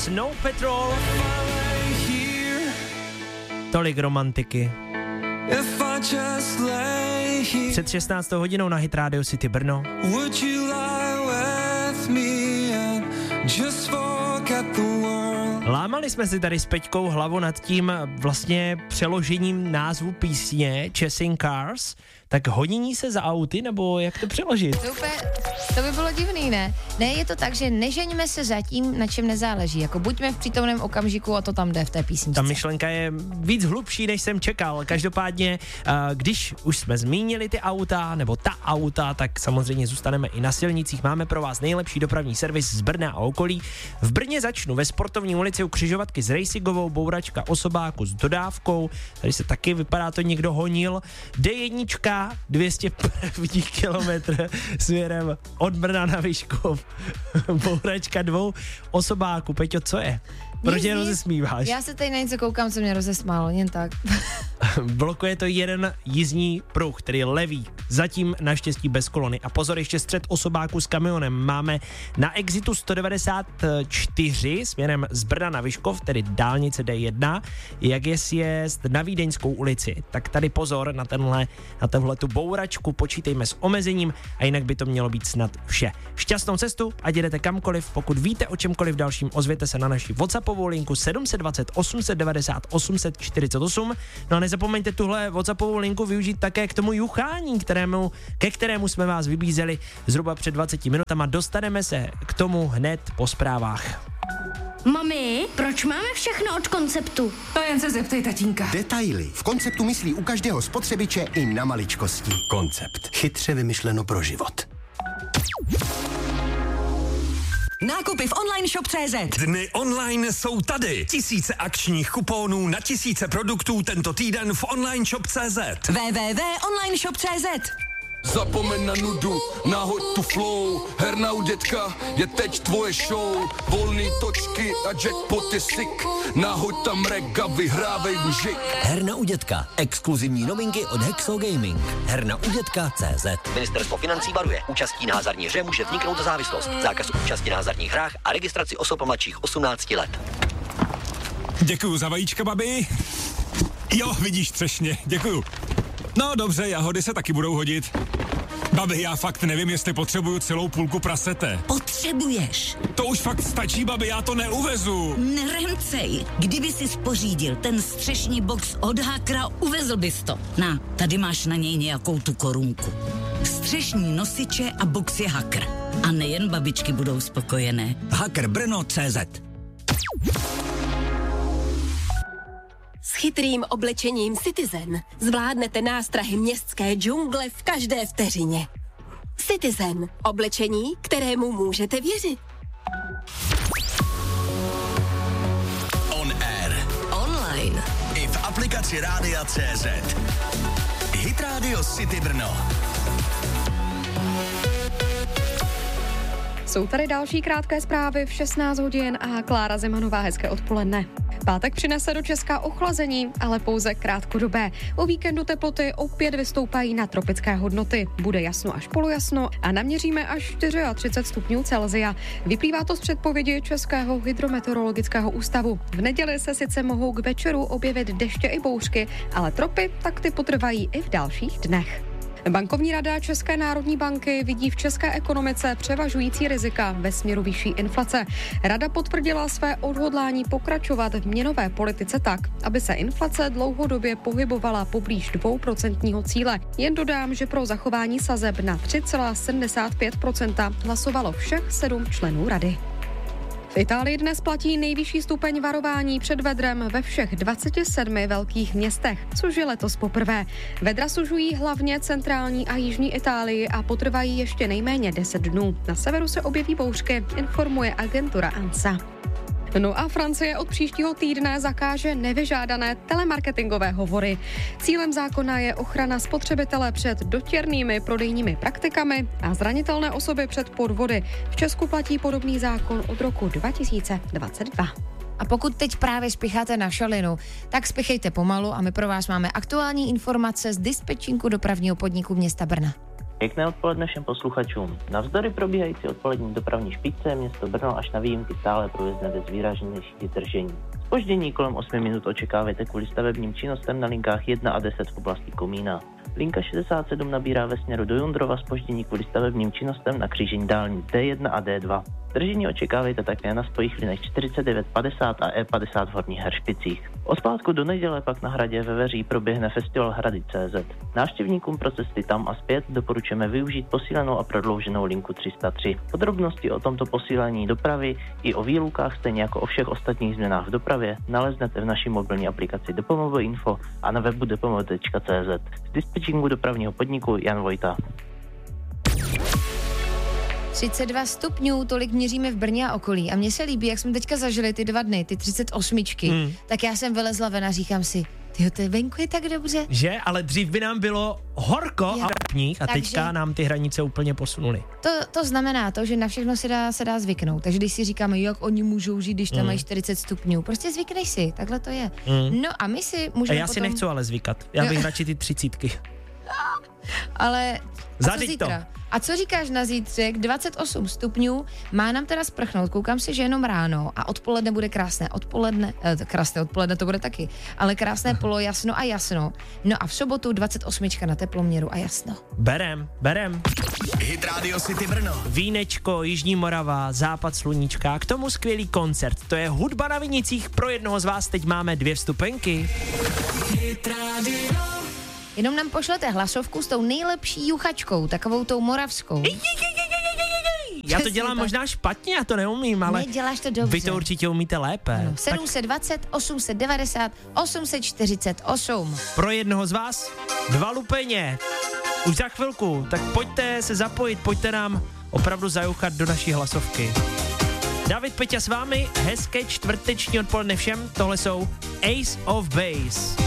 Snow Patrol. Tolik romantiky. Před 16. hodinou na Hit Radio City Brno. Lámali jsme si tady s Peťkou hlavu nad tím vlastně přeložením názvu písně Chasing Cars, tak honění se za auty, nebo jak to přeložit? To by bylo divný, ne? Ne, je to tak, že nežeňme se za tím, na čem nezáleží. Jako buďme v přítomném okamžiku a to tam jde v té písničce. Ta myšlenka je víc hlubší, než jsem čekal. Každopádně, když už jsme zmínili ty auta, nebo ta auta, tak samozřejmě zůstaneme i na silnicích. Máme pro vás nejlepší dopravní servis z Brna a okolí. V Brně začnu ve Sportovní ulici u křižovatky s Racingovou, bouračka osobáku s dodávkou. Tady se taky vypadá to někdo honil. D1, 201. kilometr směrem od Brna na Vyškov. Bouračka 2 osobáků. Peťo, co je? Proč je rozesmíváš? Já se tady na něco koukám, co mě rozesmálo, jen tak. Blokuje to jeden jízdní pruh, který je levý, zatím naštěstí bez kolony. A pozor, ještě střet osobáků s kamionem máme na exitu 194 směrem z Brna na Vyškov, tedy dálnice D1, jak je sjezd na Vídeňskou ulici. Tak tady pozor na tu bouračku, počítejme s omezením a jinak by to mělo být snad vše. Šťastnou cestu, ať jedete kamkoliv, pokud víte o čemkoliv dalším, ozvěte se na naši WhatsAppovou linku 720 890 848. No a nezapomeňte tuhle WhatsAppovou linku využít také k tomu juchání, ke kterému jsme vás vybízeli zhruba před 20 minutama. Dostaneme se k tomu hned po zprávách. Mami, proč máme všechno od Konceptu? To jen se zeptej tatínka. Detaily. V Konceptu myslí u každého spotřebiče i na maličkosti. Koncept. Chytře vymyšleno pro život. Nákupy v online shop.cz. Dny online jsou tady. Tisíce akčních kuponů na tisíce produktů tento týden v online shop.cz. www.onlineshop.cz. Zapomeň na nudu, nahoď tu flow. Herna u dětka, je teď tvoje show. Volný točky a jackpot je sick. Nahoď tam rega, vyhrávej mžik. Herna u dětka. Exkluzivní novinky od Hexo Gaming. Herna u dětka.cz. Ministerstvo financí varuje. Účastí na hazardní hře může vzniknout závislost. Zákaz účasti na hazardních hrách a registraci osob mladších 18 let. Děkuju za vajíčka, babi. Jo, vidíš třešně, děkuju. No dobře, jahody se taky budou hodit. Babi, já fakt nevím, jestli potřebuju celou půlku prasete. Potřebuješ. To už fakt stačí, babi, já to neuvezu. Neremcej. Kdyby si spořídil ten střešní box od Hakra, uvezl bys to. Na, tady máš na něj nějakou tu korunku. Střešní nosiče a box je Hakr. A nejen babičky budou spokojené. Hacker Brno.cz. S chytrým oblečením Citizen zvládnete nástrahy městské džungle v každé vteřině. Citizen. Oblečení, kterému můžete věřit. On air. Online. I v aplikaci Rádia.cz. Hit Radio City Brno. Jsou tady další krátké zprávy v 16 hodin a Klára Zemanová, hezké odpoledne. Pátek přinese do Česka ochlazení, ale pouze krátkodobé. O víkendu teploty opět vystoupají na tropické hodnoty. Bude jasno až polojasno a naměříme až 34 stupňů Celsia. Vyplývá to z předpovědi Českého hydrometeorologického ústavu. V neděli se sice mohou k večeru objevit deště i bouřky, ale tropy tak ty potrvají i v dalších dnech. Bankovní rada České národní banky vidí v české ekonomice převažující rizika ve směru vyšší inflace. Rada potvrdila své odhodlání pokračovat v měnové politice tak, aby se inflace dlouhodobě pohybovala poblíž 2% cíle. Jen dodám, že pro zachování sazeb na 3,75% hlasovalo všech 7 členů rady. V Itálii dnes platí nejvyšší stupeň varování před vedrem ve všech 27 velkých městech, což je letos poprvé. Vedra sužují hlavně centrální a jižní Itálii a potrvají ještě nejméně 10 dnů. Na severu se objeví bouřky, informuje agentura ANSA. No a Francie od příštího týdne zakáže nevyžádané telemarketingové hovory. Cílem zákona je ochrana spotřebitele před dotěrnými prodejními praktikami a zranitelné osoby před podvody. V Česku platí podobný zákon od roku 2022. A pokud teď právě spěcháte na šalinu, tak spěchejte pomalu a my pro vás máme aktuální informace z dispečinku dopravního podniku města Brna. Pěkné odpoledne všem posluchačům. Navzdory probíhající odpolední dopravní špičce město Brno až na výjimky stále průjezdné bez výraznější zdržení. Zpoždění kolem 8 minut očekávejte kvůli stavebním činnostem na linkách 1 a 10 v oblasti Komína. Linka 67 nabírá ve směru do Jundrova zpoždění kvůli stavebním činnostem na křížení dálnic D1 a D2. Zdržení očekávejte také na spojích linek 4950 a E50 v Horních Hršpicích. Od pátku do neděle pak na hradě ve Veří proběhne festival Hrady.cz. Návštěvníkům pro cesty tam a zpět doporučujeme využít posílenou a prodlouženou linku 303. Podrobnosti o tomto posílení dopravy i o výlukách, stejně jako o všech ostatních změnách v dopravě, naleznete v naší mobilní aplikaci Dopomovo Info a na webu dopomovo.cz. Z dispečingu dopravního podniku Jan Vojta. 32 stupňů, tolik měříme v Brně a okolí. A mně se líbí, jak jsme teďka zažili ty 2 dny, ty 38. Tak já jsem vylezla ven a říkám si, tyjo, to venku je tak dobře. Že? Ale dřív by nám bylo horko a pních a teďka nám ty hranice úplně posunuly. To znamená to, že na všechno se dá zvyknout. Takže když si říkáme, jak oni můžou žít, když tam mají 40 stupňů, prostě zvykneš si, takhle to je. No a my si můžeme já si nechci ale zvykat. Já bych radši ty 30. Ale zažij to. A co říkáš na zítřek? 28 stupňů, má nám teda sprchnout, koukám si, že jenom ráno a odpoledne bude krásné odpoledne to bude taky, ale krásné polojasno a jasno. No a v sobotu 28 na teploměru a jasno. Berem. Hit Radio City Brno. Vínečko, Jižní Morava, západ sluníčka, k tomu skvělý koncert. To je hudba na Vinicích, pro jednoho z vás teď máme 2 vstupenky. Hit Radio. Jenom nám pošlete hlasovku s tou nejlepší juchačkou, takovou tou moravskou. Já to dělám možná špatně, já to neumím, ale děláš to dobře. Vy to určitě umíte lépe. Ano, 720, 890, 848. Pro jednoho z vás 2 lupeně. Už za chvilku, tak pojďte se zapojit, pojďte nám opravdu zajuchat do naší hlasovky. David Peťa s vámi, hezké čtvrteční odpoledne všem, tohle jsou Ace of Base.